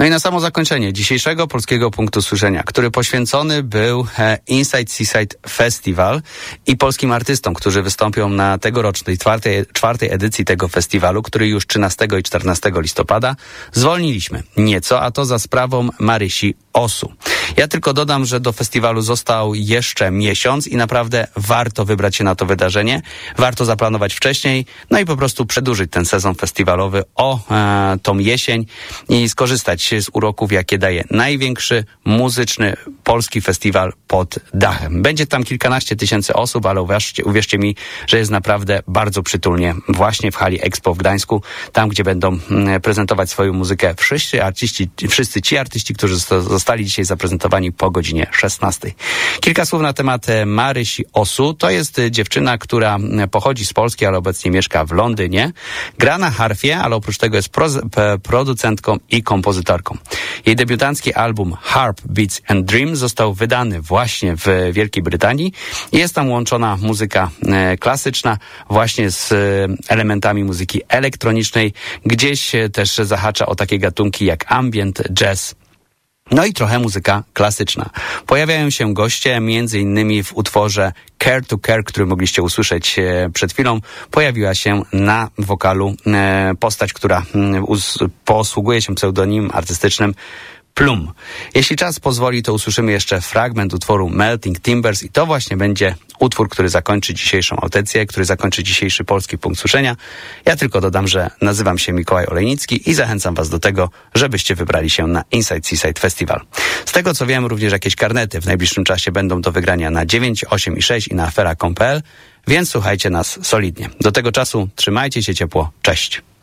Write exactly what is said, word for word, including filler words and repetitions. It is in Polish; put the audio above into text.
No i na samo zakończenie dzisiejszego Polskiego Punktu Słyszenia, który poświęcony był Inside Seaside Festival i polskim artystom, którzy wystąpią na tegorocznej czwartej, czwartej edycji tego festiwalu, który już trzynastego i czternastego listopada zwolniliśmy nieco, a to za sprawą Marysi Osu. Ja tylko dodam, że do festiwalu został jeszcze miesiąc i naprawdę warto wybrać się na to wydarzenie. Warto zaplanować wcześniej, no i po prostu przedłużyć ten sezon festiwalowy o e, tą jesień i skorzystać z uroków, jakie daje największy muzyczny polski festiwal pod dachem. Będzie tam kilkanaście tysięcy osób, ale uwierzcie, uwierzcie mi, że jest naprawdę bardzo przytulnie właśnie w hali Expo w Gdańsku, tam gdzie będą mm, prezentować swoją muzykę wszyscy artyści, wszyscy ci artyści, którzy zostali dzisiaj zaprezentowani po godzinie szesnastej. Kilka słów na temat Marysi Osu. To jest dziewczyna, która pochodzi z Polski, ale obecnie mieszka w Londynie. Gra na harfie, ale oprócz tego jest pro- p- producentką i kompozytorką. Jej debiutancki album Harp, Beats and Dreams został wydany właśnie w Wielkiej Brytanii. Jest tam łączona muzyka e, klasyczna właśnie z e, elementami muzyki elektronicznej. Gdzieś e, też zahacza o takie gatunki jak ambient, jazz, no i trochę muzyka klasyczna. Pojawiają się goście, między innymi w utworze Care to Care, który mogliście usłyszeć przed chwilą. Pojawiła się na wokalu postać, która posługuje się pseudonimem artystycznym Plum. Jeśli czas pozwoli, to usłyszymy jeszcze fragment utworu Melting Timbers i to właśnie będzie utwór, który zakończy dzisiejszą audycję, który zakończy dzisiejszy Polski Punkt Słyszenia. Ja tylko dodam, że nazywam się Mikołaj Olejnicki i zachęcam was do tego, żebyście wybrali się na Inside Seaside Festival. Z tego co wiem, również jakieś karnety w najbliższym czasie będą do wygrania na dziewięć, osiem i sześć i na afera kropka com kropka p l, więc słuchajcie nas solidnie. Do tego czasu trzymajcie się ciepło. Cześć.